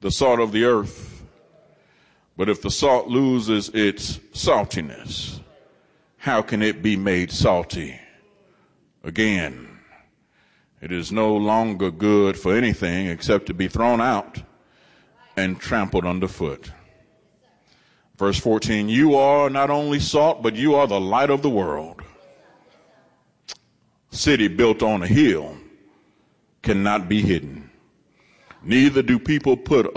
the salt of the earth. But if the salt loses its saltiness, how can it be made salty again? It is no longer good for anything except to be thrown out and trampled underfoot. Verse 14, you are not only salt, but you are the light of the world. City built on a hill cannot be hidden. Neither do people light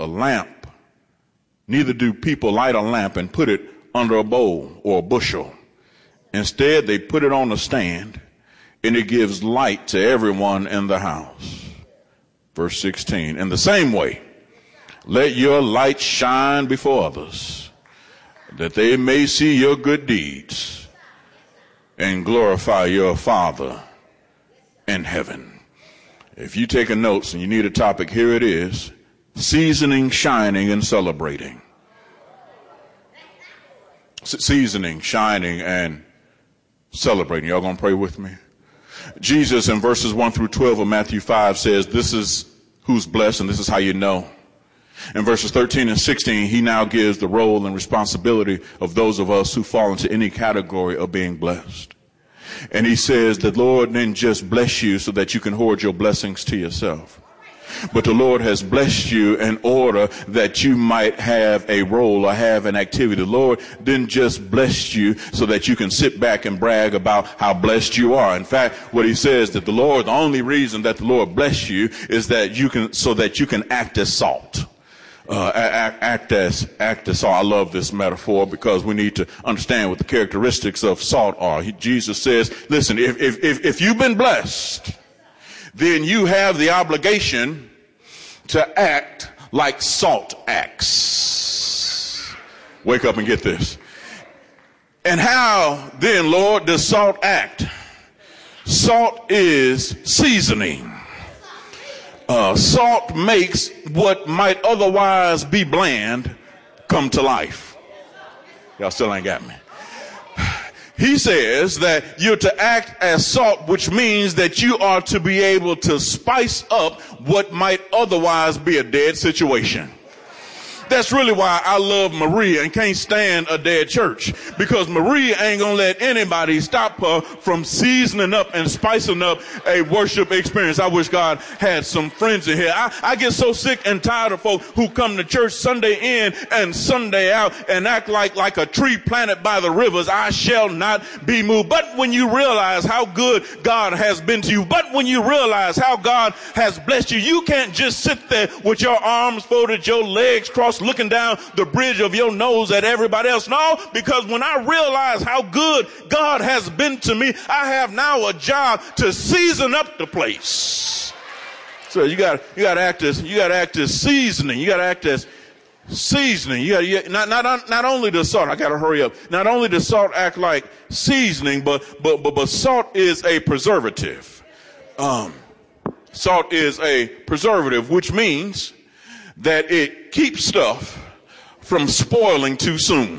a lamp and put it under a bowl or a bushel. Instead, they put it on a stand, and it gives light to everyone in the house. Verse 16, in the same way, let your light shine before others, that they may see your good deeds and glorify your Father in heaven. If you take a notes and you need a topic, here it is: seasoning, shining, and celebrating. Seasoning, shining, and celebrating. Y'all gonna pray with me? Jesus in verses 1 through 12 of Matthew 5 says, this is who's blessed, and this is how you know. In verses 13 and 16, he now gives the role and responsibility of those of us who fall into any category of being blessed. And he says the Lord didn't just bless you so that you can hoard your blessings to yourself, but the Lord has blessed you in order that you might have a role or have an activity. The Lord didn't just bless you so that you can sit back and brag about how blessed you are. In fact, what he says that the only reason that the Lord bless you is that you can act as salt. Act as salt. I love this metaphor because we need to understand what the characteristics of salt are. Jesus says, listen, if you've been blessed, then you have the obligation to act like salt acts. Wake up and get this. And how then, Lord, does salt act? Salt is seasoning. Salt makes what might otherwise be bland come to life. Y'all still ain't got me. He says that you're to act as salt, which means that you are to be able to spice up what might otherwise be a dead situation. That's really why I love Maria and can't stand a dead church, because Maria ain't gonna let anybody stop her from seasoning up and spicing up a worship experience. I wish God had some friends in here. I get so sick and tired of folk who come to church Sunday in and Sunday out and act like a tree planted by the rivers. I shall not be moved. But when you realize how good God has been to you, but when you realize how God has blessed you, you can't just sit there with your arms folded, your legs crossed, looking down the bridge of your nose at everybody else. No, because when I realize how good God has been to me, I have now a job to season up the place. So you got to act as seasoning. You got to act as seasoning. You got not only does salt, I got to hurry up. Not only does salt act like seasoning, but salt is a preservative. Salt is a preservative, which means that it keeps stuff from spoiling too soon.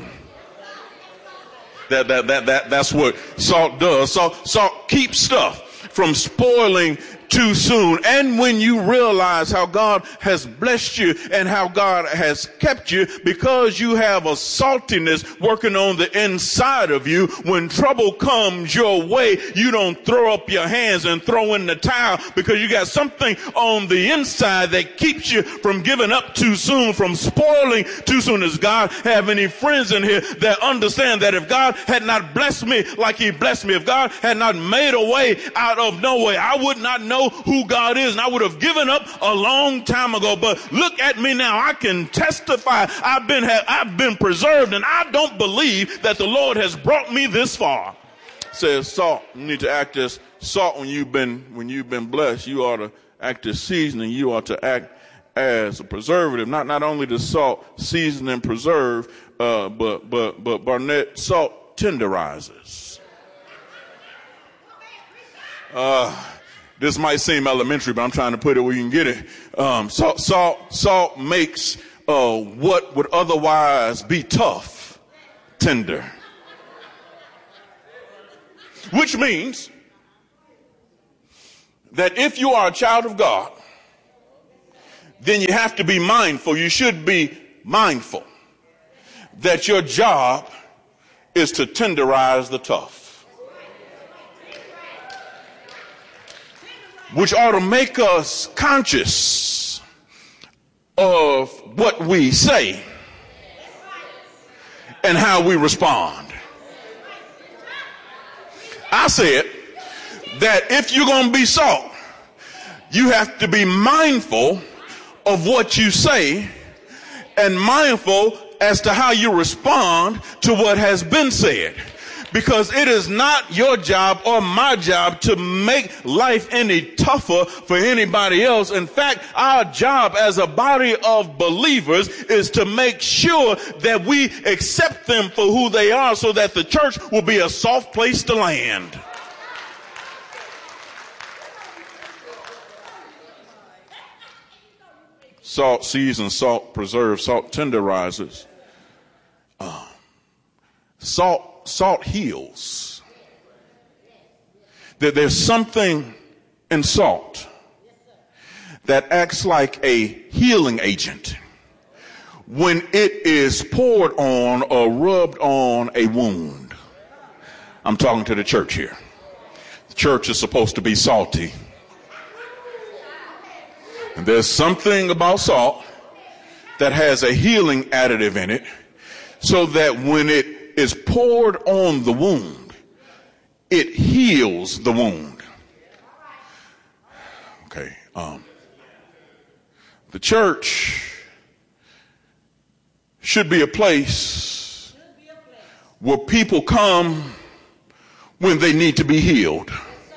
That's what salt does. Salt keeps stuff from spoiling too soon. And when you realize how God has blessed you and how God has kept you, because you have a saltiness working on the inside of you, when trouble comes your way, you don't throw up your hands and throw in the towel, because you got something on the inside that keeps you from giving up too soon, from spoiling too soon. Does God have any friends in here that understand that if God had not blessed me like he blessed me, if God had not made a way out of no way, I would not know who God is, and I would have given up a long time ago. But look at me now. I can testify. I've been preserved, and I don't believe that the Lord has brought me this far. It says salt. You need to act as salt when you've been blessed. You ought to act as seasoning. You ought to act as a preservative. Not only does salt season and preserve, but Barnett, salt tenderizes. This might seem elementary, but I'm trying to put it where you can get it. Salt makes what would otherwise be tough tender. Which means that if you are a child of God, then you have to be mindful. You should be mindful that your job is to tenderize the tough, which ought to make us conscious of what we say and how we respond. I said that if you're going to be salt, you have to be mindful of what you say and mindful as to how you respond to what has been said. Because it is not your job or my job to make life any tougher for anybody else. In fact, our job as a body of believers is to make sure that we accept them for who they are so that the church will be a soft place to land. Salt seasons, salt preserves, salt tenderizes. Salt heals. There's something in salt that acts like a healing agent when it is poured on or rubbed on a wound. I'm talking to the church here. The church is supposed to be salty. And there's something about salt that has a healing additive in it so that when it is poured on the wound, it heals the wound. Okay. The church should be a place where people come when they need to be healed.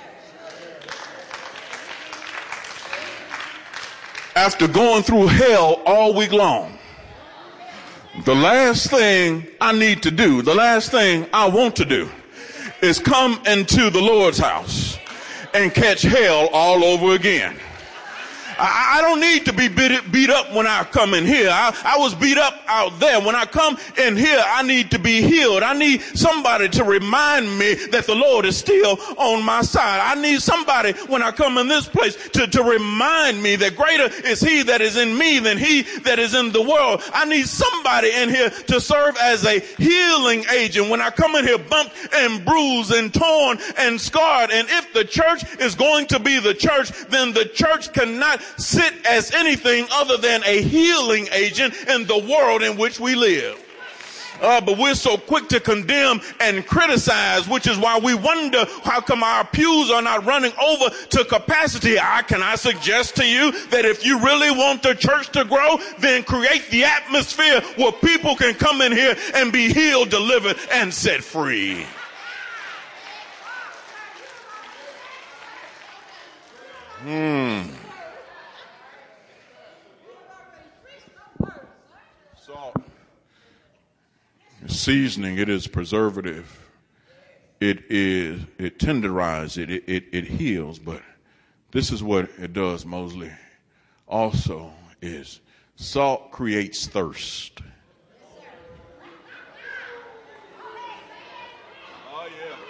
After going through hell all week long, the last thing I need to do, the last thing I want to do is come into the Lord's house and catch hell all over again. I don't need to be beat up when I come in here. I was beat up out there. When I come in here, I need to be healed. I need somebody to remind me that the Lord is still on my side. I need somebody when I come in this place to remind me that greater is he that is in me than he that is in the world. I need somebody in here to serve as a healing agent when I come in here bumped and bruised and torn and scarred. And if the church is going to be the church, then the church cannot sit as anything other than a healing agent in the world in which we live. But we're so quick to condemn and criticize, which is why we wonder how come our pews are not running over to capacity. Can I suggest to you that if you really want the church to grow, then create the atmosphere where people can come in here and be healed, delivered, and set free. Seasoning, it is preservative. It tenderizes, it heals, but this is what it does, Mosley. Also is salt creates thirst. Oh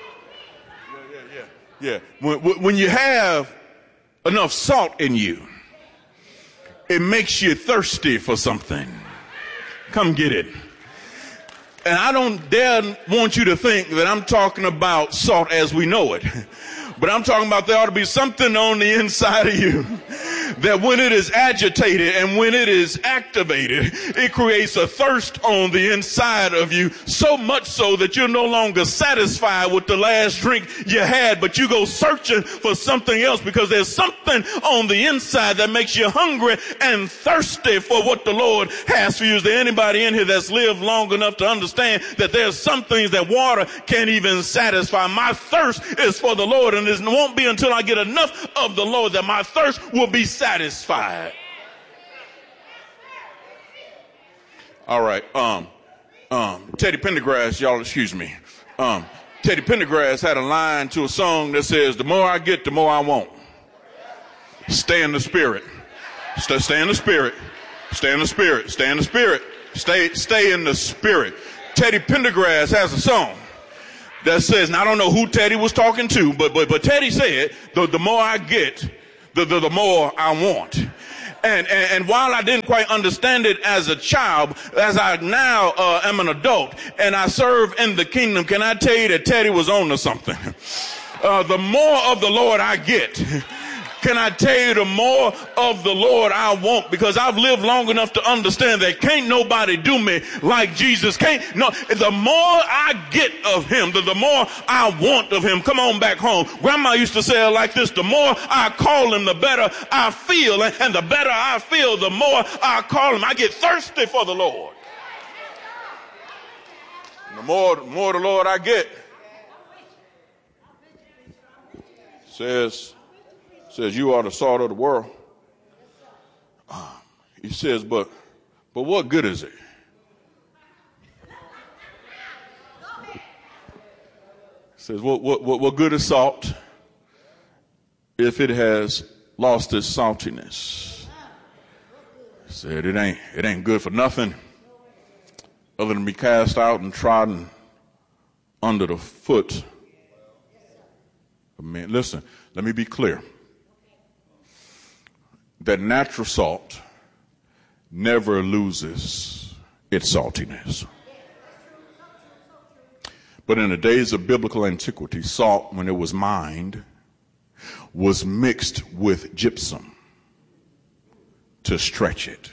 yeah. When you have enough salt in you, it makes you thirsty for something. Come get it. And I don't dare want you to think that I'm talking about salt as we know it. But I'm talking about there ought to be something on the inside of you that when it is agitated and when it is activated, it creates a thirst on the inside of you, so much so that you're no longer satisfied with the last drink you had, but you go searching for something else because there's something on the inside that makes you hungry and thirsty for what the Lord has for you. Is there anybody in here that's lived long enough to understand that there's some things that water can't even satisfy? My thirst is for the Lord, and it won't be until I get enough of the Lord that my thirst will be satisfied. All right. Teddy Pendergrass, y'all excuse me. Teddy Pendergrass had a line to a song that says, the more I get, the more I want. Stay in the spirit. Stay in the spirit. Stay in the spirit. Stay in the spirit. Stay in the spirit. Teddy Pendergrass has a song that says, and I don't know who Teddy was talking to, but Teddy said, the more I get, the more I want. And while I didn't quite understand it as a child, as I now am an adult and I serve in the kingdom, can I tell you that Teddy was on to something? The more of the Lord I get, can I tell you, the more of the Lord I want, because I've lived long enough to understand that can't nobody do me like Jesus. The more I get of him, the more I want of him. Come on back home. Grandma used to say it like this: the more I call him, the better I feel. And the better I feel, the more I call him. I get thirsty for the Lord. And the more the Lord I get, says you are the salt of the world. He says, but what good is it? He says, what good is salt if it has lost its saltiness? He said, it ain't good for nothing other than be cast out and trodden under the foot. Man, listen, let me be clear. That natural salt never loses its saltiness. But in the days of biblical antiquity, salt, when it was mined, was mixed with gypsum to stretch it.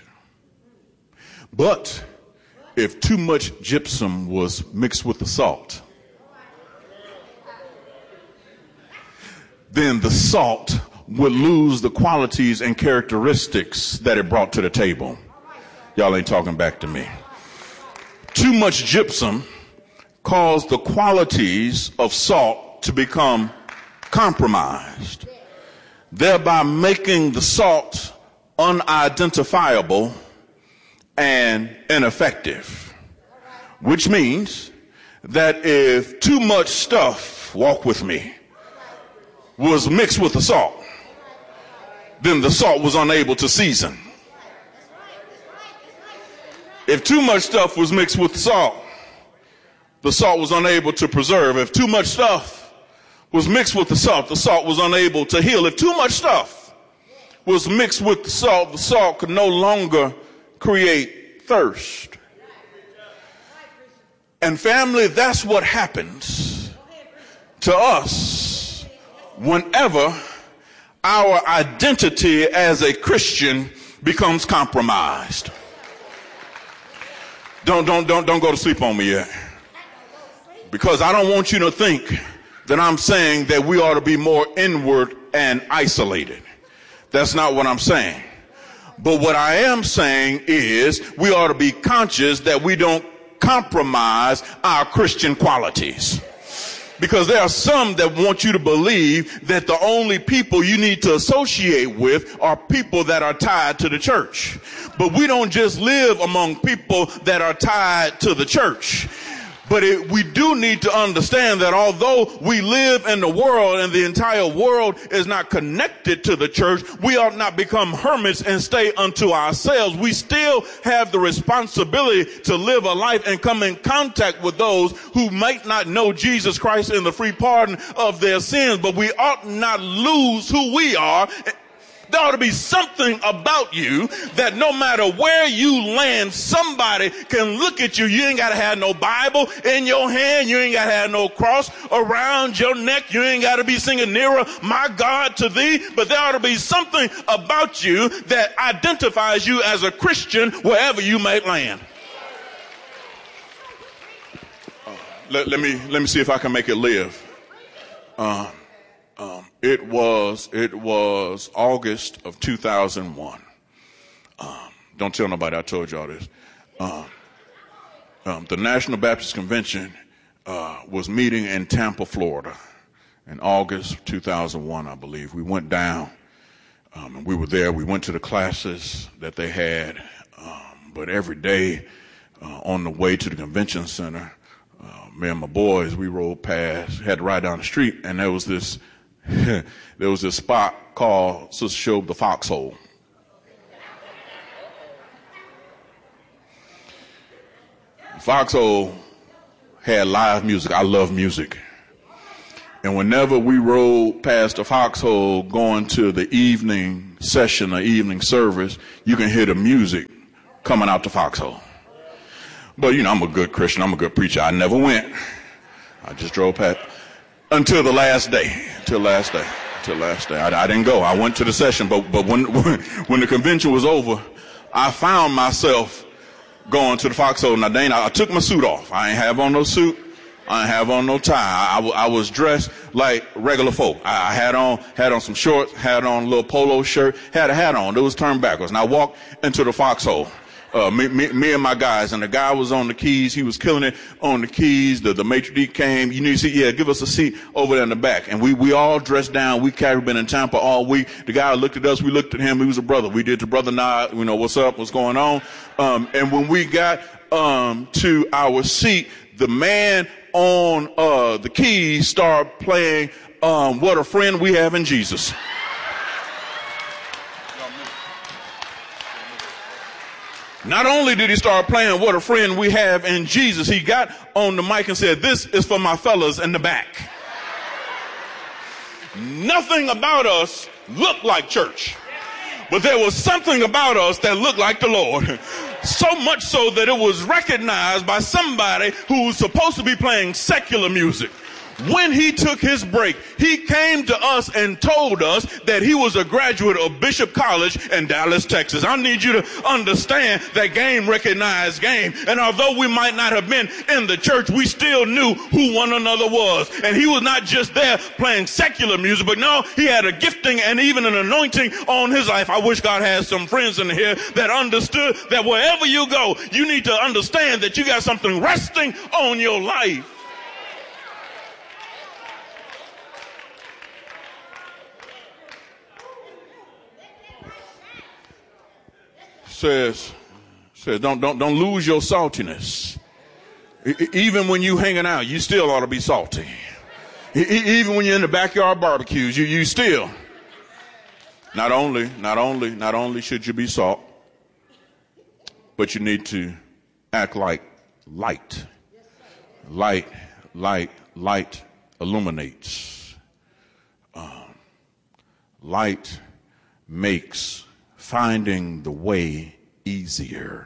But if too much gypsum was mixed with the salt, then the salt would lose the qualities and characteristics that it brought to the table. Y'all ain't talking back to me. Too much gypsum caused the qualities of salt to become compromised, thereby making the salt unidentifiable and ineffective. Which means that if too much stuff, walk with me, was mixed with the salt, then the salt was unable to season. If too much stuff was mixed with the salt was unable to preserve. If too much stuff was mixed with the salt was unable to heal. If too much stuff was mixed with the salt could no longer create thirst. And family, that's what happens to us whenever our identity as a Christian becomes compromised. Don't go to sleep on me yet. Because I don't want you to think that I'm saying that we ought to be more inward and isolated. That's not what I'm saying. But what I am saying is we ought to be conscious that we don't compromise our Christian qualities. Because there are some that want you to believe that the only people you need to associate with are people that are tied to the church. But we don't just live among people that are tied to the church. But we do need to understand that although we live in the world and the entire world is not connected to the church, we ought not become hermits and stay unto ourselves. We still have the responsibility to live a life and come in contact with those who might not know Jesus Christ and the free pardon of their sins, but we ought not lose who we are. There ought to be something about you that no matter where you land, somebody can look at you. You ain't got to have no Bible in your hand. You ain't got to have no cross around your neck. You ain't got to be singing nearer, my God, to thee. But there ought to be something about you that identifies you as a Christian wherever you may land. Let me see if I can make it live. It was August of 2001. Don't tell nobody I told y'all this. The National Baptist Convention was meeting in Tampa, Florida, in August of 2001, I believe. We went down, and we were there. We went to the classes that they had, but every day on the way to the convention center, me and my boys, we rode past, had to ride down the street, and there was this spot called Sister Shobe the Foxhole. Foxhole had live music. I love music. And whenever we rode past the foxhole going to the evening session or evening service, you can hear the music coming out the foxhole. But, you know, I'm a good Christian. I'm a good preacher. I never went. I just drove past until the last day. I didn't go. I went to the session. But when the convention was over, I found myself going to the foxhole. Now, Dana, I took my suit off. I ain't have on no suit. I ain't have on no tie. I was dressed like regular folk. I had on some shorts, had on a little polo shirt, had a hat on. It was turned backwards. And I walked into the foxhole. Me and my guys, and the guy was on the keys. He was killing it on the keys. The maitre d' came. You need to see, yeah, give us a seat over there in the back. And we all dressed down. We been in Tampa all week. The guy looked at us. We looked at him. He was a brother. We did the brother nod. You know, what's up? What's going on? And when we got to our seat, the man on the keys started playing What a Friend We Have in Jesus. Not only did he start playing What a Friend We Have in Jesus, he got on the mic and said, "This is for my fellas in the back." Nothing about us looked like church, but there was something about us that looked like the Lord. So much so that it was recognized by somebody who was supposed to be playing secular music. When he took his break, he came to us and told us that he was a graduate of Bishop College in Dallas, Texas. I need you to understand that game recognized game. And although we might not have been in the church, we still knew who one another was. And he was not just there playing secular music, but no, he had a gifting and even an anointing on his life. I wish God had some friends in here that understood that wherever you go, you need to understand that you got something resting on your life. Says don't lose your saltiness. Even when you hanging out, you still ought to be salty. Even when you're in the backyard barbecues, you still. Not only should you be salt, but you need to act like light. Light illuminates. Light makes finding the way easier.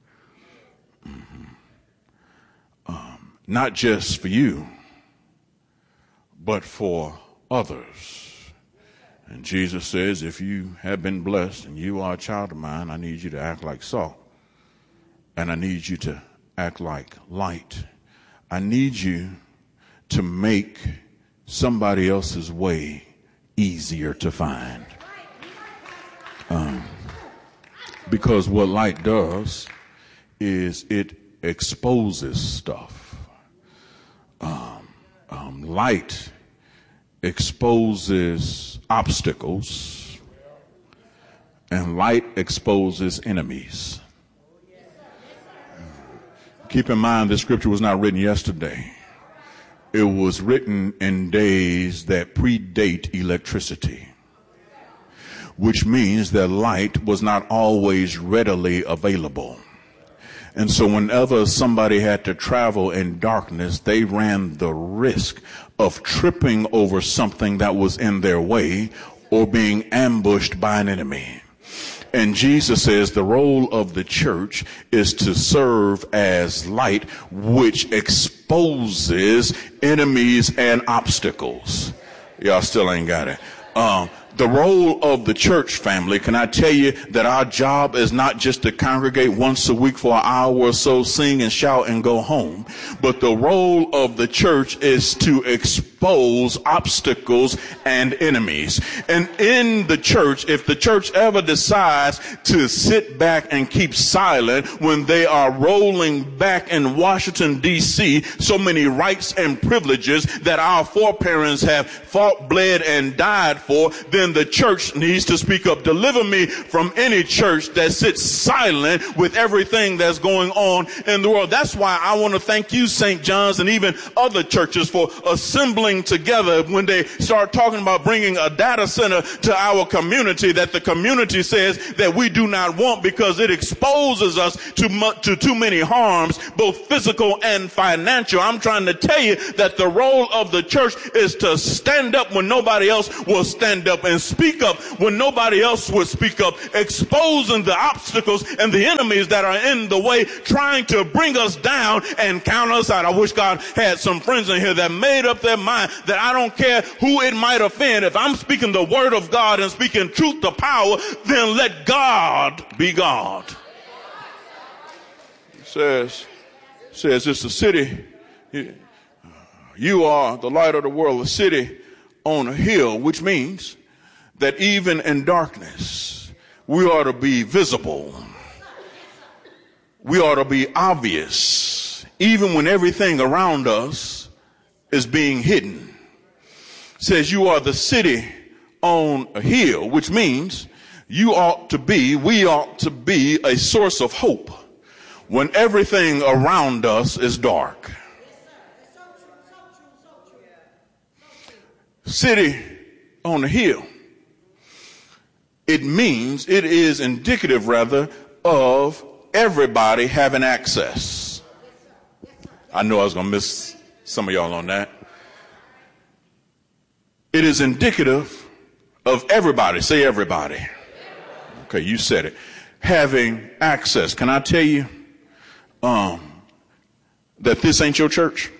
Not just for you, but for others. And Jesus says, if you have been blessed and you are a child of mine, I need you to act like salt. And I need you to act like light. I need you to make somebody else's way easier to find. Because what light does is it exposes stuff. Light exposes obstacles, and light exposes enemies. Keep in mind, this scripture was not written yesterday. It was written in days that predate electricity, which means that light was not always readily available. And so whenever somebody had to travel in darkness, they ran the risk of tripping over something that was in their way or being ambushed by an enemy. And Jesus says the role of the church is to serve as light, which exposes enemies and obstacles. Y'all still ain't got it. The role of the church family, can I tell you that our job is not just to congregate once a week for an hour or so, sing and shout and go home, but the role of the church is to expose obstacles and enemies. And in the church, if the church ever decides to sit back and keep silent when they are rolling back in Washington, D.C., so many rights and privileges that our foreparents have fought, bled, and died for, then the church needs to speak up. Deliver me from any church that sits silent with everything that's going on in the world. That's why I want to thank you, St. John's, and even other churches for assembling huddling together when they start talking about bringing a data center to our community that the community says that we do not want because it exposes us to too many harms, both physical and financial. I'm trying to tell you that the role of the church is to stand up when nobody else will stand up and speak up when nobody else will speak up, exposing the obstacles and the enemies that are in the way, trying to bring us down and count us out. I wish God had some friends in here that made up their mind that I don't care who it might offend. If I'm speaking the word of God and speaking truth to power, then let God be God. It says it's a city. You are the light of the world, a city on a hill, which means that even in darkness, we ought to be visible. We ought to be obvious, even when everything around us is being hidden. It says you are the city on a hill, which means we ought to be a source of hope when everything around us is dark. City on a hill. It is indicative rather of everybody having access. I know I was going to miss some of y'all on that. It is indicative of everybody. Say everybody. Okay, you said it. Having access. Can I tell you that this ain't your church?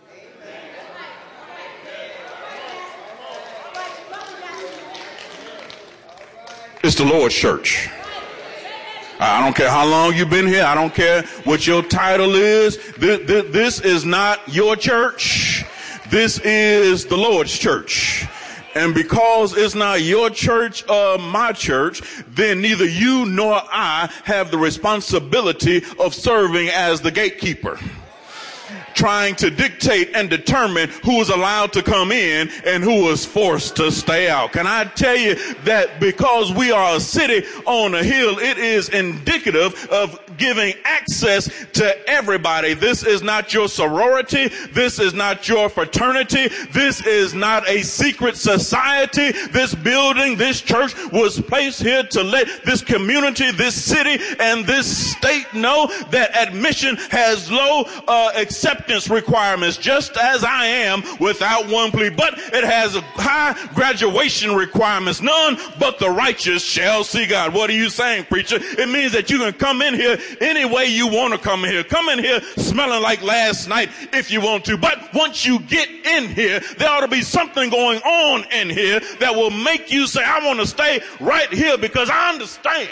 It's the Lord's church. I don't care how long you've been here. I don't care what your title is. This is not your church. This is the Lord's church. And because it's not your church or my church, then neither you nor I have the responsibility of serving as the gatekeeper, trying to dictate and determine who is allowed to come in and who is forced to stay out. Can I tell you that because we are a city on a hill, it is indicative of giving access to everybody. This is not your sorority. This is not your fraternity. This is not a secret society. This building, this church was placed here to let this community, this city, and this state know that admission has low acceptance requirements, just as I am without one plea. But it has high graduation requirements. None but the righteous shall see God. What are you saying, preacher? It means that you can come in here any way you want to come in here. Come in here smelling like last night if you want to. But once you get in here, there ought to be something going on in here that will make you say, I want to stay right here because I understand.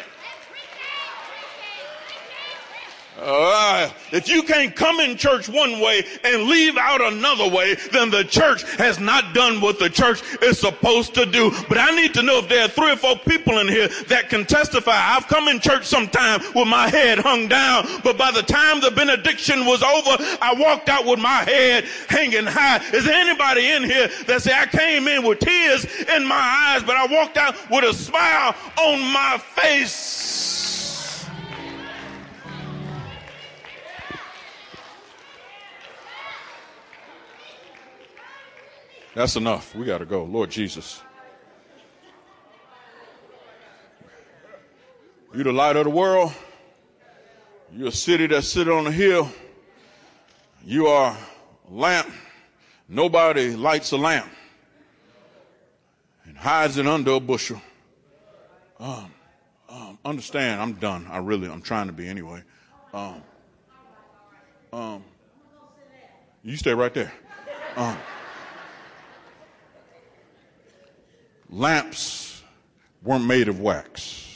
If you can't come in church one way and leave out another way, then the church has not done what the church is supposed to do. But I need to know if there are 3 or 4 people in here that can testify. I've come in church sometime with my head hung down, but by the time the benediction was over, I walked out with my head hanging high. Is there anybody in here that say, I came in with tears in my eyes, but I walked out with a smile on my face? That's enough. We got to go. Lord Jesus. You're the light of the world. You're a city that sits on a hill. You are a lamp. Nobody lights a lamp and hides it under a bushel. Understand, I'm done. I'm trying to be anyway. You stay right there. Lamps weren't made of wax.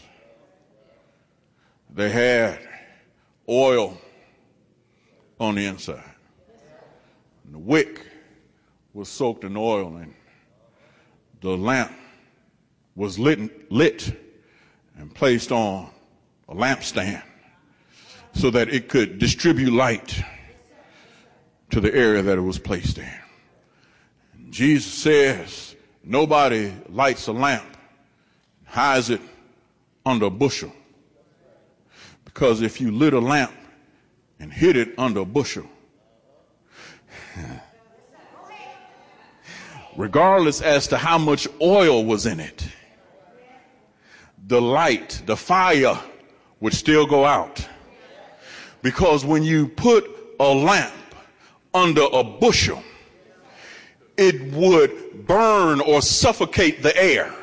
They had oil on the inside. And the wick was soaked in oil, and the lamp was lit and placed on a lampstand so that it could distribute light to the area that it was placed in. And Jesus says, nobody lights a lamp, hides it under a bushel. Because if you lit a lamp and hid it under a bushel, regardless as to how much oil was in it, the light, the fire would still go out. Because when you put a lamp under a bushel, it would burn or suffocate the air.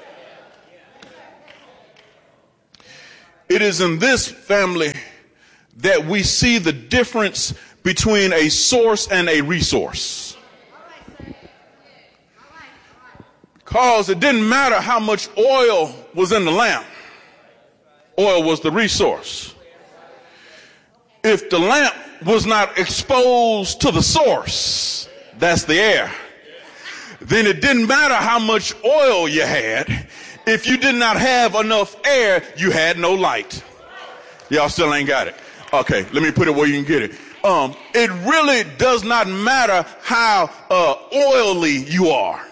It is in this, family, that we see the difference between a source and a resource. Because it didn't matter how much oil was in the lamp. Oil was the resource. If the lamp was not exposed to the source, that's the air, then it didn't matter how much oil you had. If you did not have enough air, you had no light. Y'all still ain't got it. Okay, let me put it where you can get it. It really does not matter how oily you are.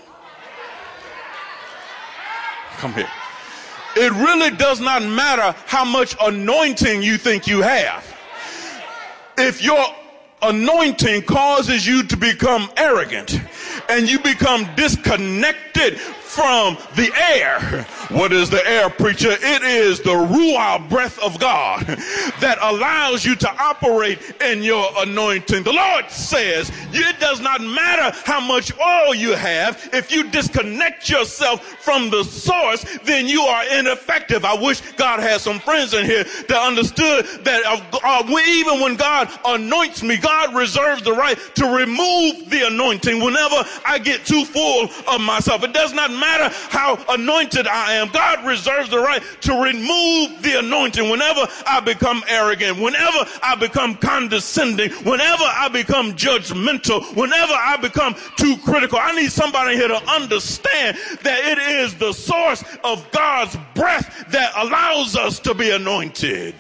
Come here. It really does not matter how much anointing you think you have. If your anointing causes you to become arrogant and you become disconnected from the air. What is the air, preacher? It is the ruah breath of God that allows you to operate in your anointing. The Lord says it does not matter how much oil you have. If you disconnect yourself from the source, then you are ineffective. I wish God had some friends in here that understood that even when God anoints me, God reserves the right to remove the anointing whenever I get too full of myself. It does not matter how anointed I am. God reserves the right to remove the anointing whenever I become arrogant, whenever I become condescending, whenever I become judgmental, whenever I become too critical. I need somebody here to understand that it is the source of God's breath that allows us to be anointed.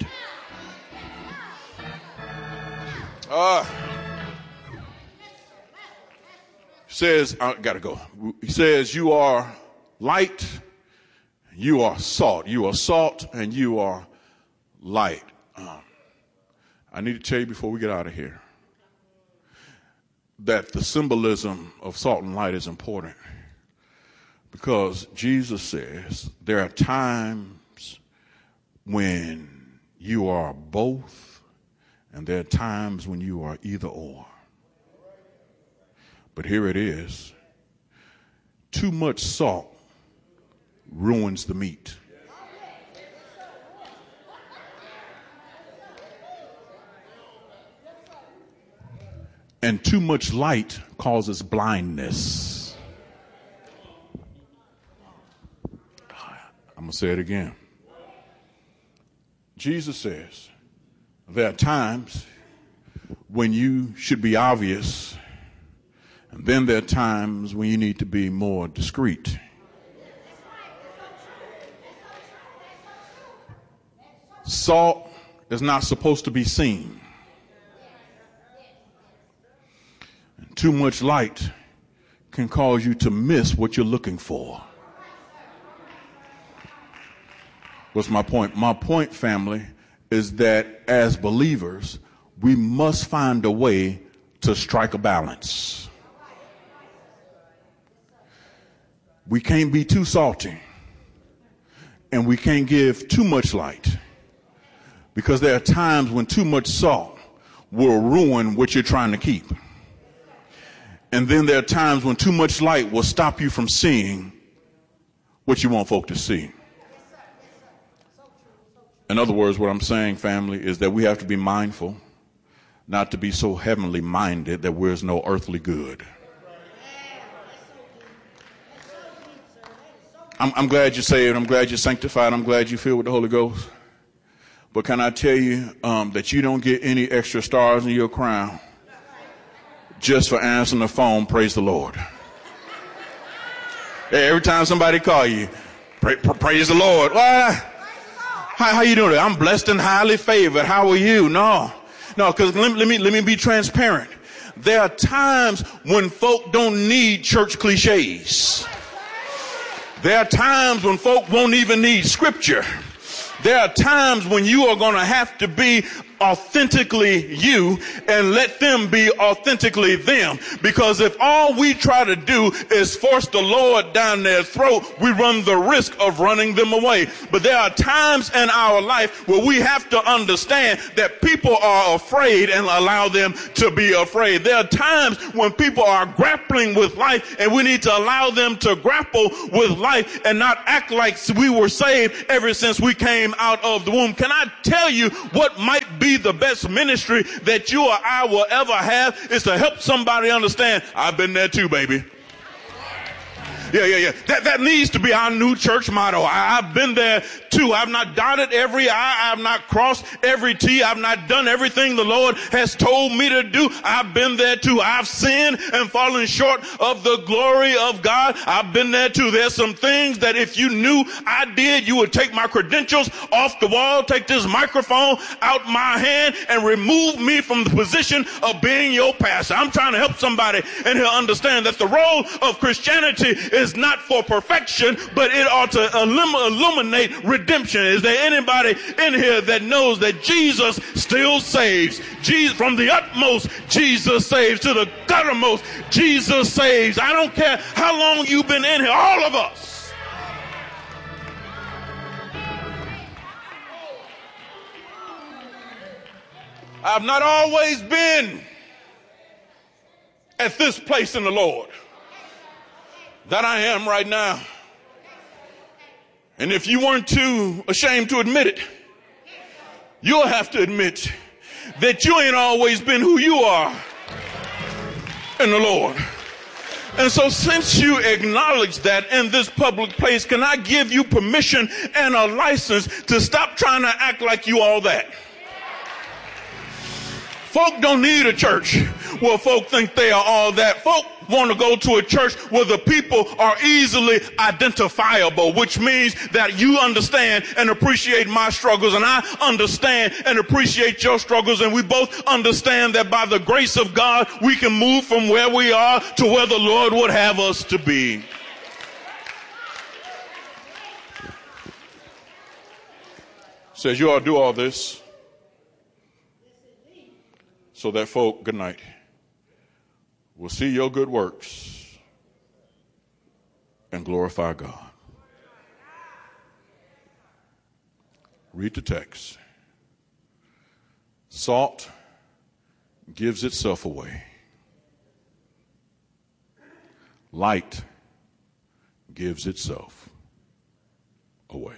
Says, I gotta go. He says, you are light, you are salt. You are salt and you are light. I need to tell you before we get out of here that the symbolism of salt and light is important, because Jesus says there are times when you are both and there are times when you are either or. But here it is. Too much salt ruins the meat. And too much light causes blindness. I'm going to say it again. Jesus says there are times when you should be obvious, and then there are times when you need to be more discreet. Salt is not supposed to be seen. And too much light can cause you to miss what you're looking for. What's my point? My point, family, is that as believers, we must find a way to strike a balance. We can't be too salty, and we can't give too much light, because there are times when too much salt will ruin what you're trying to keep. And then there are times when too much light will stop you from seeing what you want folk to see. In other words, what I'm saying, family, is that we have to be mindful not to be so heavenly minded that we're no earthly good. I'm glad you're saved. I'm glad you're sanctified. I'm glad you filled with the Holy Ghost. But can I tell you that you don't get any extra stars in your crown just for answering the phone? Praise the Lord. Hey, every time somebody call you, praise the Lord. Why? How you doing? I'm blessed and highly favored. How are you? No, because let me be transparent. There are times when folk don't need church cliches. There are times when folk won't even need scripture. There are times when you are going to have to be authentically you and let them be authentically them. Because if all we try to do is force the Lord down their throat, we run the risk of running them away. But there are times in our life where we have to understand that people are afraid and allow them to be afraid. There are times when people are grappling with life and we need to allow them to grapple with life and not act like we were saved ever since we came out of the womb. Can I tell you what might be the best ministry that you or I will ever have is to help somebody understand, I've been there too, baby. Yeah. That needs to be our new church motto. I've been there too. I've not dotted every I. I've not crossed every T. I've not done everything the Lord has told me to do. I've been there too. I've sinned and fallen short of the glory of God. I've been there too. There's some things that if you knew I did, you would take my credentials off the wall, take this microphone out my hand and remove me from the position of being your pastor. I'm trying to help somebody in here understand that the role of Christianity is not for perfection, but it ought to illuminate redemption. Is there anybody in here that knows that Jesus still saves? Jesus, from the utmost, Jesus saves. To the guttermost, Jesus saves. I don't care how long you've been in here, all of us. I've not always been at this place in the Lord that I am right now. And if you weren't too ashamed to admit it, you'll have to admit that you ain't always been who you are in the Lord. And so since you acknowledge that in this public place, can I give you permission and a license to stop trying to act like you all that? Folk don't need a church where folk think they are all that. Folk want to go to a church where the people are easily identifiable, which means that you understand and appreciate my struggles and I understand and appreciate your struggles, and we both understand that by the grace of God we can move from where we are to where the Lord would have us to be. Says you ought to do all this so that folk, good night, will see your good works and glorify God. Read the text. Salt gives itself away. Light gives itself away.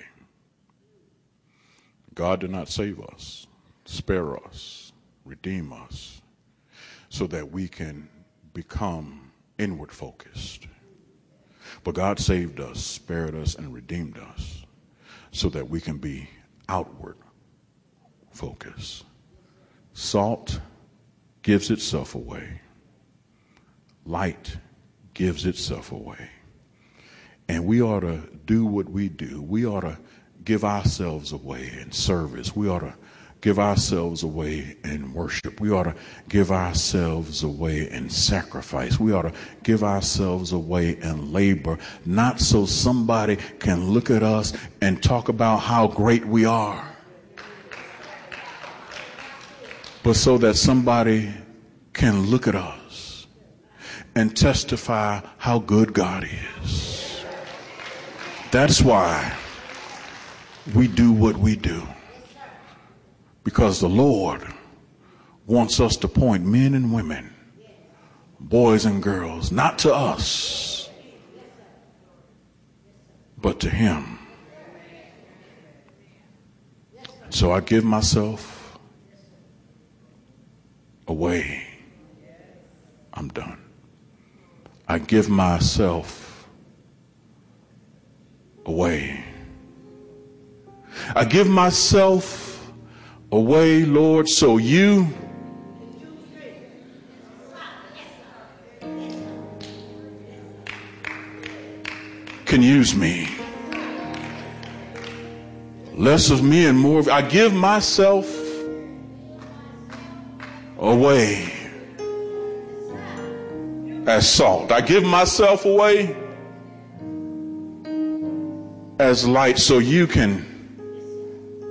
God did not save us, spare us, redeem us, so that we can become inward focused. But God saved us, spared us, and redeemed us so that we can be outward focused. Salt gives itself away. Light gives itself away. And we ought to do what we do. We ought to give ourselves away in service. We ought to give ourselves away in worship. We ought to give ourselves away in sacrifice. We ought to give ourselves away in labor, not so somebody can look at us and talk about how great we are, but so that somebody can look at us and testify how good God is. That's why we do what we do. Because the Lord wants us to point men and women, boys and girls, not to us, but to Him. So I give myself away. I'm done. I give myself away. I give myself away, Lord, so you can use me. Less of me and more of you. I give myself away as salt. I give myself away as light so you can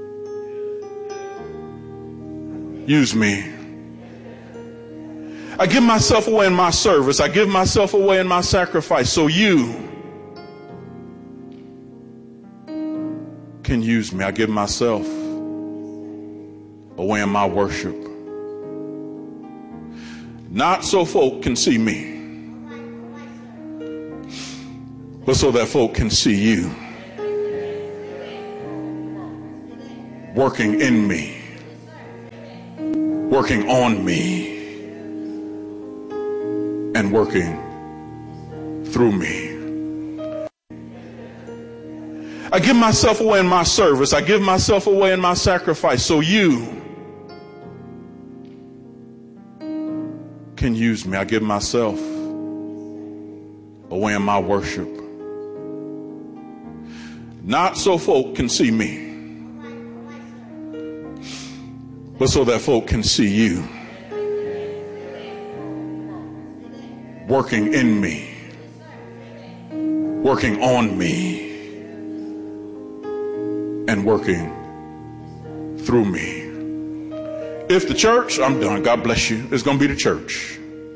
Use me. I give myself away in my service. I give myself away in my sacrifice so you can use me. I give myself away in my worship. Not so folk can see me, but so that folk can see you working in me, working on me, and working through me. I give myself away in my service. I give myself away in my sacrifice so you can use me. I give myself away in my worship. Not so folk can see me, but so that folk can see you working in me, working on me, and working through me. If the church, I'm done, God bless you, is going to be the church,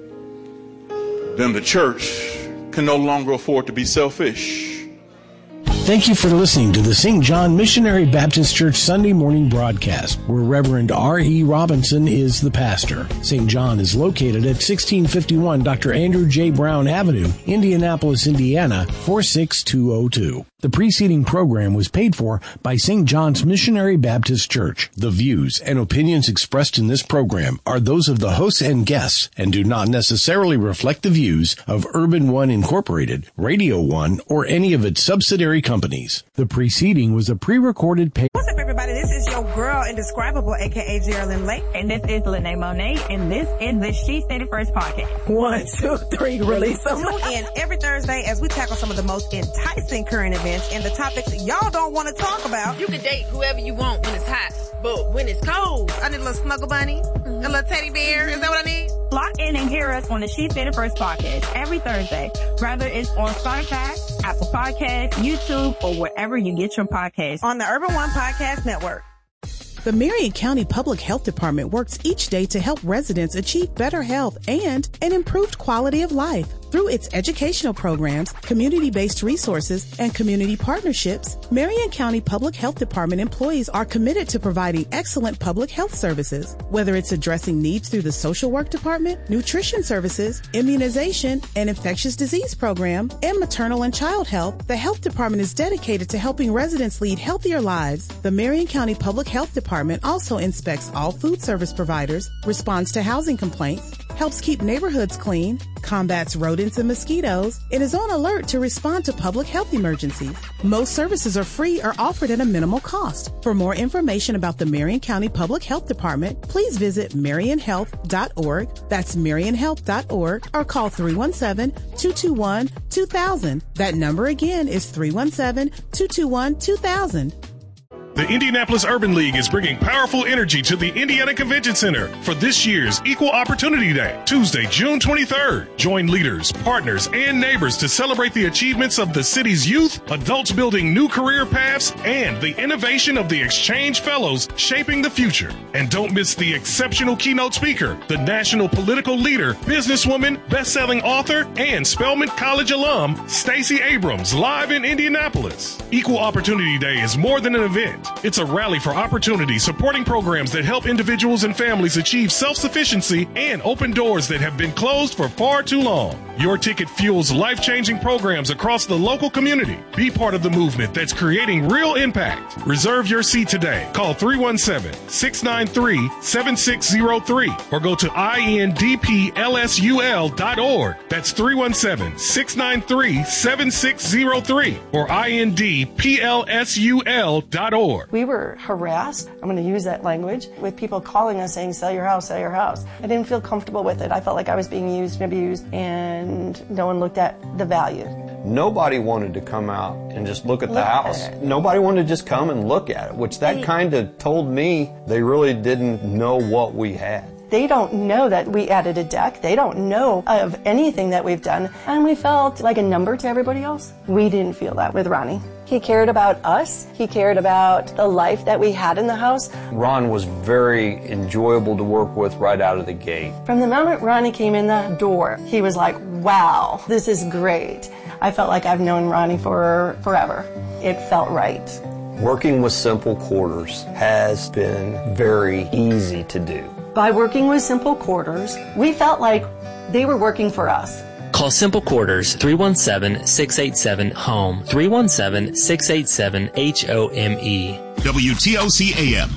then the church can no longer afford to be selfish. Thank you for listening to the St. John Missionary Baptist Church Sunday morning broadcast, where Reverend R.E. Robinson is the pastor. St. John is located at 1651 Dr. Andrew J. Brown Avenue, Indianapolis, Indiana, 46202. The preceding program was paid for by St. John's Missionary Baptist Church. The views and opinions expressed in this program are those of the hosts and guests and do not necessarily reflect the views of Urban One Incorporated, Radio One, or any of its subsidiary companies. The preceding was a pre-recorded What's up, everybody? This is your girl Indescribable, aka Geraldine Lake. And this is Lene Monet, and this is the She Said It First podcast. 1, 2, 3, release them. Tune in every Thursday as we tackle some of the most enticing current events and the topics y'all don't want to talk about. You can date whoever you want when it's hot, but when it's cold, I need a little snuggle bunny, a little teddy bear. Is that what I need? Lock in and hear us on the She Said It First podcast every Thursday, whether it's on Spotify, Apple Podcasts, YouTube, or wherever you get your podcasts. On the Urban One Podcast Network. The Marion County Public Health Department works each day to help residents achieve better health and an improved quality of life. Through its educational programs, community-based resources, and community partnerships, Marion County Public Health Department employees are committed to providing excellent public health services. Whether it's addressing needs through the social work department, nutrition services, immunization, and infectious disease program, and maternal and child health, the health department is dedicated to helping residents lead healthier lives. The Marion County Public Health Department also inspects all food service providers, responds to housing complaints, helps keep neighborhoods clean, combats rodents and mosquitoes, and is on alert to respond to public health emergencies. Most services are free or offered at a minimal cost. For more information about the Marion County Public Health Department, please visit marionhealth.org. That's marionhealth.org, or call 317-221-2000. That number again is 317-221-2000. The Indianapolis Urban League is bringing powerful energy to the Indiana Convention Center for this year's Equal Opportunity Day, Tuesday, June 23rd. Join leaders, partners, and neighbors to celebrate the achievements of the city's youth, adults building new career paths, and the innovation of the Exchange Fellows shaping the future. And don't miss the exceptional keynote speaker, the national political leader, businesswoman, best-selling author, and Spelman College alum, Stacey Abrams, live in Indianapolis. Equal Opportunity Day is more than an event. It's a rally for opportunity, supporting programs that help individuals and families achieve self-sufficiency and open doors that have been closed for far too long. Your ticket fuels life-changing programs across the local community. Be part of the movement that's creating real impact. Reserve your seat today. Call 317-693-7603 or go to indplsul.org. That's 317-693-7603 or indplsul.org. We were harassed, I'm going to use that language, with people calling us saying, sell your house, sell your house. I didn't feel comfortable with it. I felt like I was being used and abused, and no one looked at the value. Nobody wanted to come out and just look at the house. Nobody wanted to just come and look at it, which that kind of told me they really didn't know what we had. They don't know that we added a deck. They don't know of anything that we've done. And we felt like a number to everybody else. We didn't feel that with Ronnie. He cared about us. He cared about the life that we had in the house. Ron was very enjoyable to work with right out of the gate. From the moment Ronnie came in the door, he was like, wow, this is great. I felt like I've known Ronnie for forever. It felt right. Working with Simple Quarters has been very easy to do. By working with Simple Quarters, we felt like they were working for us. Call Simple Quarters 317-687-HOME, 317-687-HOME. WTOC AM,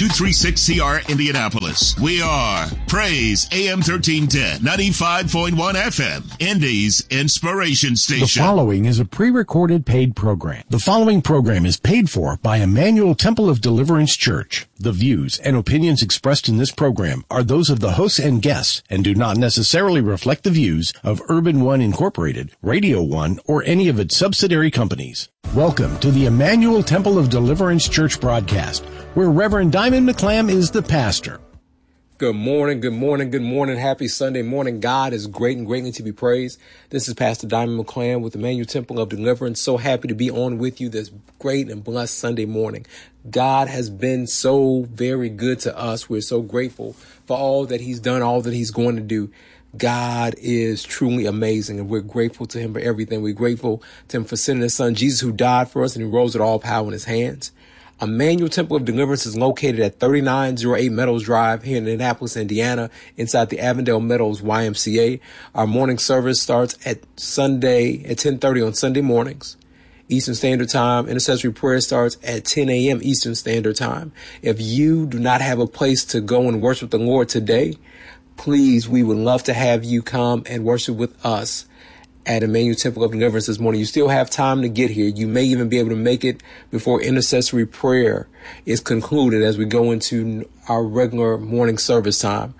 W236CR Indianapolis. We are Praise AM 1310, 95.1 FM, Indy's Inspiration Station. The following is a pre-recorded paid program. The following program is paid for by Emmanuel Temple of Deliverance Church. The views and opinions expressed in this program are those of the hosts and guests and do not necessarily reflect the views of Urban One Incorporated, Radio One, or any of its subsidiary companies. Welcome to the Emmanuel Temple of Deliverance Church broadcast, where Reverend Diamond McClam is the pastor. Good morning, good morning, good morning. Happy Sunday morning. God is great and greatly to be praised. This is Pastor Diamond McClam with Emmanuel Temple of Deliverance. So happy to be on with you this great and blessed Sunday morning. God has been so very good to us. We're so grateful for all that he's done, all that he's going to do. God is truly amazing, and we're grateful to him for everything. We're grateful to him for sending his son, Jesus, who died for us, and he rose with all power in his hands. Emmanuel Temple of Deliverance is located at 3908 Meadows Drive here in Indianapolis, Indiana, inside the Avondale Meadows YMCA. Our morning service starts at Sunday at 10:30 on Sunday mornings, Eastern Standard Time. Intercessory prayer starts at 10 a.m. Eastern Standard Time. If you do not have a place to go and worship the Lord today, please, we would love to have you come and worship with us at Emmanuel Temple of Deliverance this morning. You still have time to get here. You may even be able to make it before intercessory prayer is concluded as we go into our regular morning service time.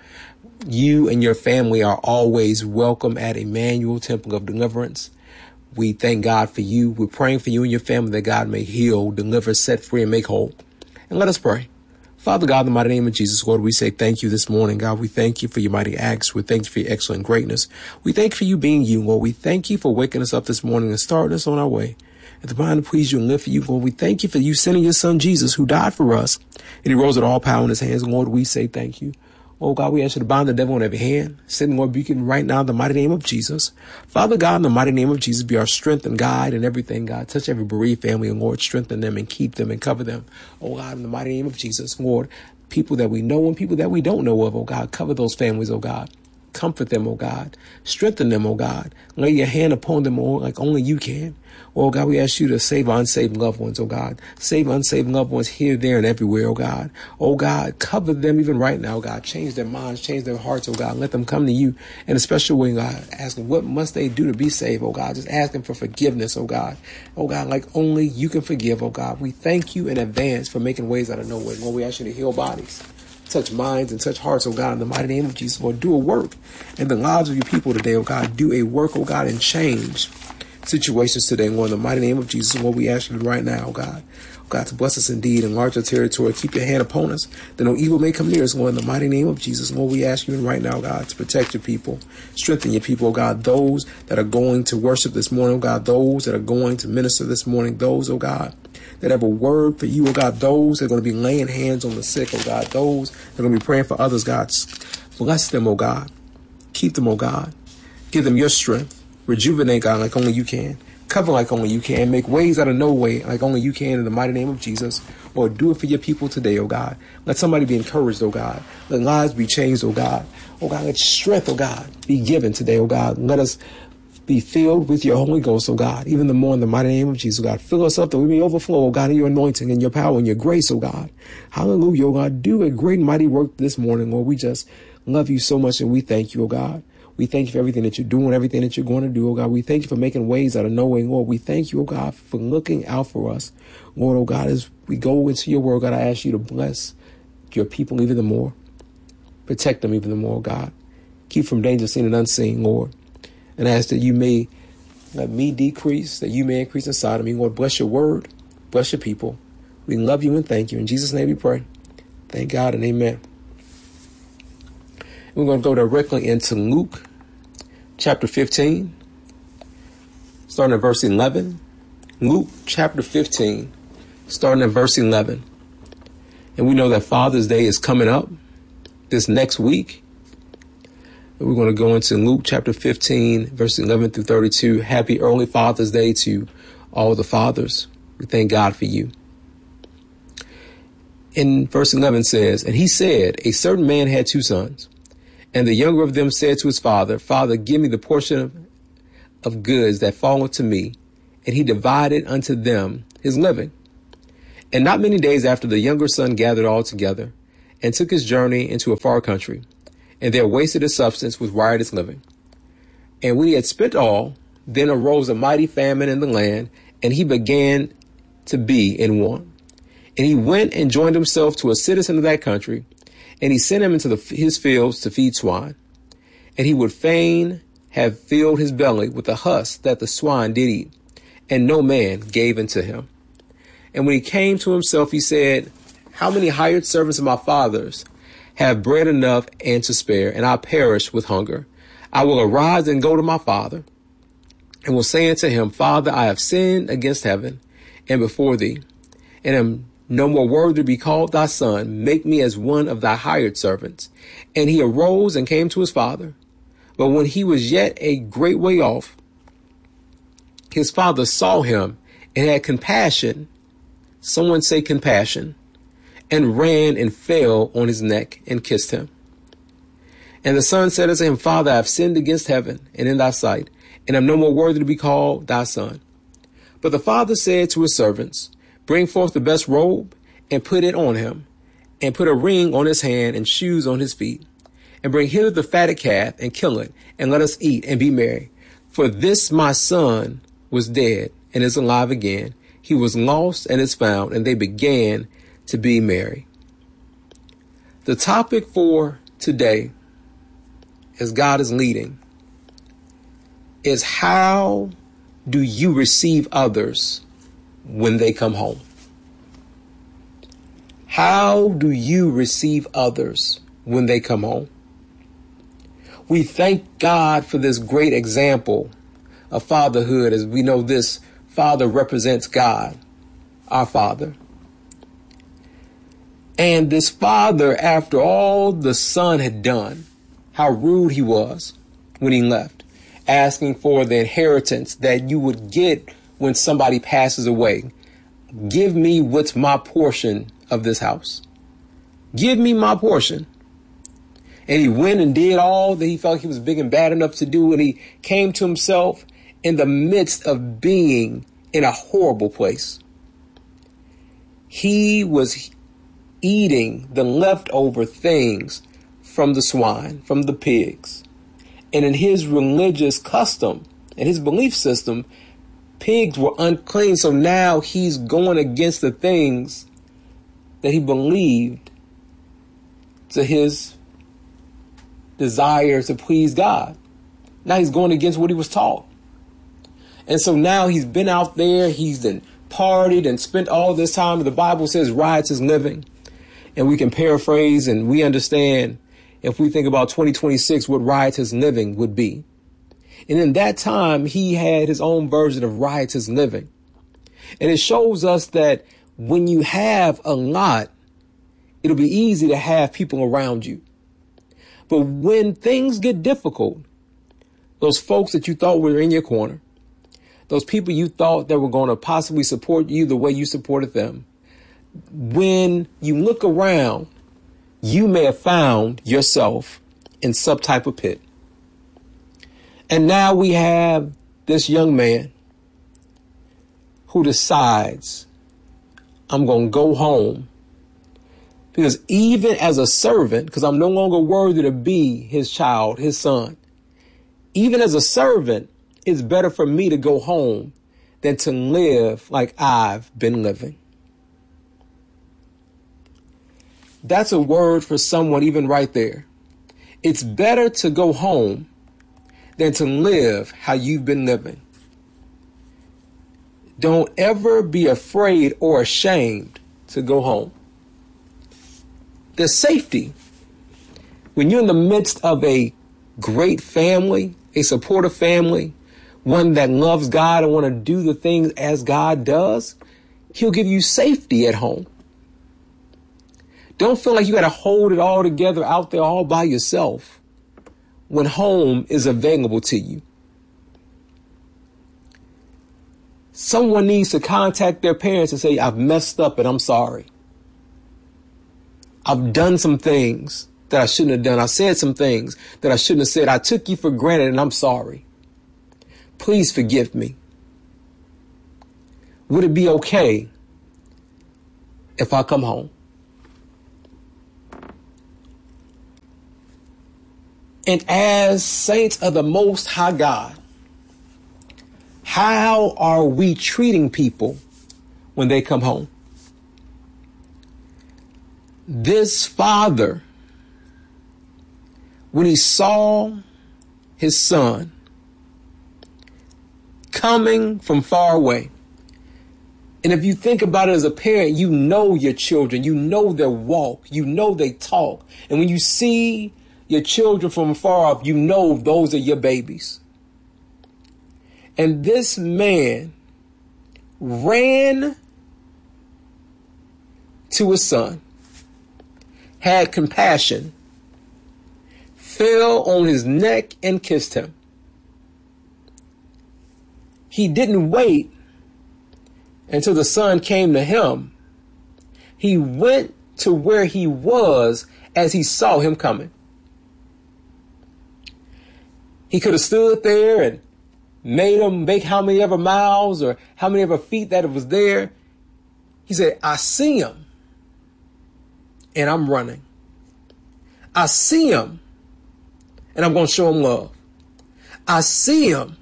You and your family are always welcome at Emmanuel Temple of Deliverance. We thank God for you. We're praying for you and your family that God may heal, deliver, set free, and make whole. And let us pray. Father God, in the mighty name of Jesus, Lord, we say thank you this morning. God, we thank you for your mighty acts. We thank you for your excellent greatness. We thank you for you being you, Lord. We thank you for waking us up this morning and starting us on our way. At the mind to please you and live for you, Lord, we thank you for you sending your son, Jesus, who died for us, and he rose with all power in his hands. Lord, we say thank you. Oh, God, we ask you to bind the devil on every hand. Satan, Lord, beacon right now in the mighty name of Jesus. Father God, in the mighty name of Jesus, be our strength and guide and everything, God. Touch every bereaved family, and Lord, strengthen them and keep them and cover them. Oh, God, in the mighty name of Jesus, Lord, people that we know and people that we don't know of, oh, God, cover those families, oh, God. Comfort them, oh, God. Strengthen them, oh, God. Lay your hand upon them, oh, like only you can. Oh, God, we ask you to save unsaved loved ones, oh, God. Save unsaved loved ones here, there, and everywhere, oh, God. Oh, God, cover them even right now, God. Change their minds, change their hearts, oh, God. Let them come to you in a special way, God. Ask them, what must they do to be saved, oh, God? Just ask them for forgiveness, oh, God. Oh, God, like only you can forgive, oh, God. We thank you in advance for making ways out of no way. Lord, we ask you to heal bodies, touch minds, and touch hearts, oh, God, in the mighty name of Jesus. Lord, do a work in the lives of your people today, oh, God. Do a work, oh, God, and change situations today, Lord, in the mighty name of Jesus. Lord, we ask you right now, oh, God. Oh, God, to bless us indeed, enlarge our territory, keep your hand upon us, that no evil may come near us, Lord, in the mighty name of Jesus. Lord, we ask you right now, God, to protect your people, strengthen your people, oh, God, those that are going to worship this morning, oh, God, those that are going to minister this morning, those, oh, God, that have a word for you, oh, God, those that are going to be laying hands on the sick, oh, God, those that are going to be praying for others, God, bless them, oh, God, keep them, oh, God, give them your strength. Rejuvenate, God, like only you can. Cover like only you can. Make ways out of no way like only you can in the mighty name of Jesus. Lord, do it for your people today, oh God. Let somebody be encouraged, oh God. Let lives be changed, oh God. Oh God, let strength, oh God, be given today, oh God. Let us be filled with your Holy Ghost, oh God, even the more in the mighty name of Jesus, oh God. Fill us up that we may overflow, oh God, in your anointing and your power and your grace, oh God. Hallelujah, oh God. Do a great and mighty work this morning, Lord. We just love you so much and we thank you, oh God. We thank you for everything that you're doing, everything that you're going to do, oh God. We thank you for making ways out of no way, Lord. We thank you, oh God, for looking out for us. Lord, oh God, as we go into your word, God, I ask you to bless your people even the more. Protect them even the more, oh God. Keep from danger seen and unseen, Lord. And I ask that you may let me decrease, that you may increase inside of me. Lord, bless your word. Bless your people. We love you and thank you. In Jesus' name we pray. Thank God and amen. We're going to go directly into Luke chapter 15, starting at verse 11. Luke chapter 15, starting at verse 11. And we know that Father's Day is coming up this next week. We're going to go into Luke chapter 15, verse 11 through 32. Happy early Father's Day to all the fathers. We thank God for you. In verse 11 says, and he said, a certain man had 2 sons, and the younger of them said to his father, Father, give me the portion of goods that falleth to me. And he divided unto them his living. And not many days after, the younger son gathered all together and took his journey into a far country, and there wasted his substance with riotous living. And when he had spent all, then arose a mighty famine in the land, and he began to be in want. And he went and joined himself to a citizen of that country, and he sent him into his fields to feed swine. And he would fain have filled his belly with the husk that the swine did eat, and no man gave unto him. And when he came to himself, he said, how many hired servants of my father's have bread enough and to spare, and I perish with hunger? I will arise and go to my father, and will say unto him, Father, I have sinned against heaven and before thee, and am no more worthy to be called thy son. Make me as one of thy hired servants. And he arose and came to his father. But when he was yet a great way off, his father saw him and had compassion. Someone say compassion. And ran and fell on his neck and kissed him. And the son said unto him, Father, I have sinned against heaven and in thy sight, and am no more worthy to be called thy son. But the father said to his servants, bring forth the best robe and put it on him, and put a ring on his hand and shoes on his feet. And bring hither the fatted calf and kill it, and let us eat and be merry. For this my son was dead and is alive again. He was lost and is found, and they began to be merry. The topic for today, as God is leading, is how do you receive others when they come home? How do you receive others when they come home? We thank God for this great example of fatherhood, as we know this father represents God, our Father. And this father, after all the son had done, how rude he was when he left, asking for the inheritance that you would get when somebody passes away. Give me what's my portion of this house. Give me my portion. And he went and did all that he felt he was big and bad enough to do. And he came to himself in the midst of being in a horrible place. He was eating the leftover things from the swine, from the pigs. And in his religious custom and his belief system, pigs were unclean. So now he's going against the things that he believed to his desire to please God. Now he's going against what he was taught. And so now he's been out there, he's been partied and spent all this time. The Bible says riotous living. And we can paraphrase and we understand, if we think about 2026, what riotous living would be. And in that time, he had his own version of riotous living. And it shows us that when you have a lot, it'll be easy to have people around you. But when things get difficult, those folks that you thought were in your corner, those people you thought that were going to possibly support you the way you supported them, when you look around, you may have found yourself in some type of pit. And now we have this young man who decides, I'm going to go home, because even as a servant, because I'm no longer worthy to be his child, his son, even as a servant, it's better for me to go home than to live like I've been living. That's a word for someone even right there. It's better to go home than to live how you've been living. Don't ever be afraid or ashamed to go home. There's safety. When you're in the midst of a great family, a supportive family, one that loves God and want to do the things as God does, he'll give you safety at home. Don't feel like you got to hold it all together out there all by yourself when home is available to you. Someone needs to contact their parents and say, I've messed up and I'm sorry. I've done some things that I shouldn't have done. I said some things that I shouldn't have said. I took you for granted and I'm sorry. Please forgive me. Would it be okay if I come home? And as saints of the Most High God, how are we treating people when they come home? This father, when he saw his son coming from far away, and if you think about it as a parent, you know your children, you know their walk, you know they talk. And when you see your children from far off, you know those are your babies. And this man ran to his son, had compassion, fell on his neck and kissed him. He didn't wait until the son came to him. He went to where he was as he saw him coming. He could have stood there and made him make how many ever miles or how many ever feet that it was there. He said, I see him and I'm running. I see him and I'm going to show him love. I see him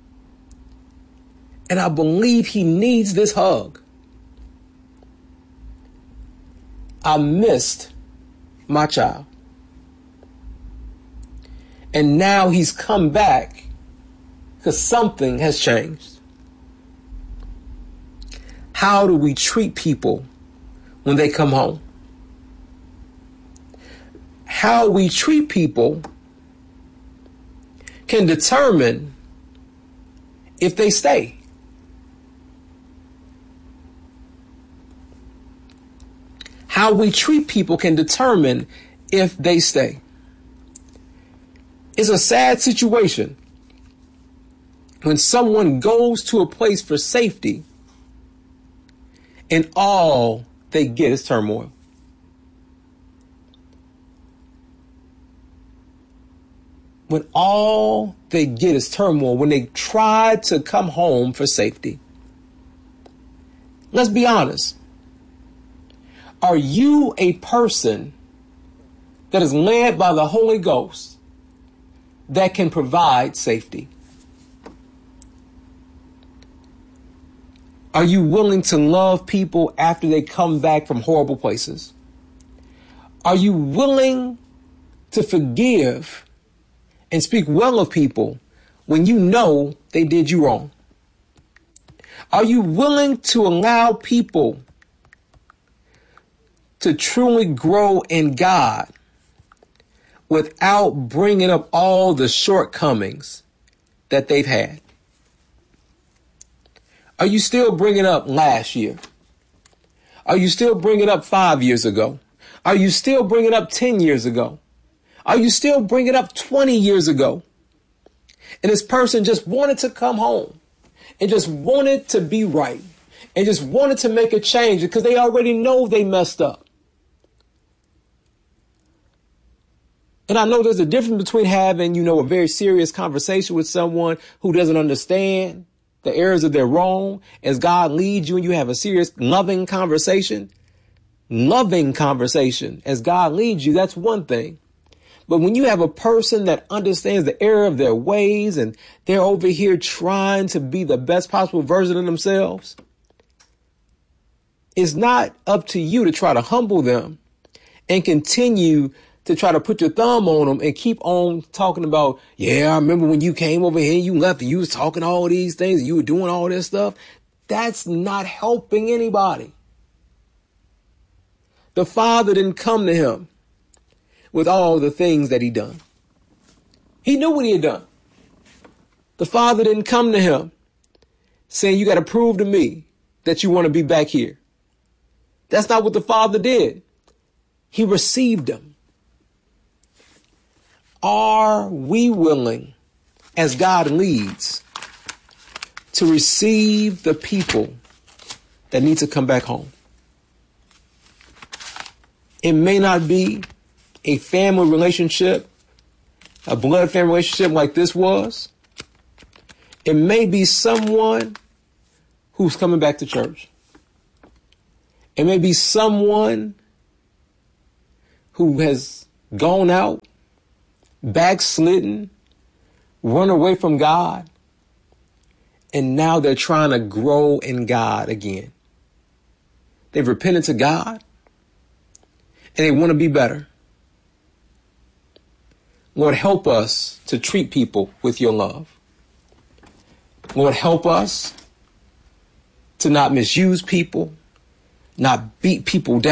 and I believe he needs this hug. I missed my child. And now he's come back because something has changed. How do we treat people when they come home? How we treat people can determine if they stay. How we treat people can determine if they stay. It's a sad situation when someone goes to a place for safety and all they get is turmoil. When all they get is turmoil, when they try to come home for safety. Let's be honest. Are you a person that is led by the Holy Ghost that can provide safety? Are you willing to love people after they come back from horrible places? Are you willing to forgive and speak well of people when you know they did you wrong? Are you willing to allow people to truly grow in God without bringing up all the shortcomings that they've had? Are you still bringing up last year? Are you still bringing up 5 years ago? Are you still bringing up 10 years ago? Are you still bringing up 20 years ago? And this person just wanted to come home and just wanted to be right and just wanted to make a change because they already know they messed up. And I know there's a difference between having, a very serious conversation with someone who doesn't understand the errors of their wrong as God leads you and you have a serious loving conversation as God leads you. That's one thing. But when you have a person that understands the error of their ways and they're over here trying to be the best possible version of themselves, it's not up to you to try to humble them and continue to try to put your thumb on them and keep on talking about, I remember when you came over here, you left and you was talking all these things and you were doing all this stuff. That's not helping anybody. The Father didn't come to him with all the things that he done. He knew what he had done. The father didn't come to him saying, you got to prove to me that you want to be back here. That's not what the father did. He received him. Are we willing, as God leads, to receive the people that need to come back home? It may not be a family relationship, a blood family relationship like this was. It may be someone who's coming back to church. It may be someone who has gone out, backslidden, run away from God, and now they're trying to grow in God again. They've repented to God, and they want to be better. Lord, help us to treat people with your love. Lord, help us to not misuse people, not beat people down.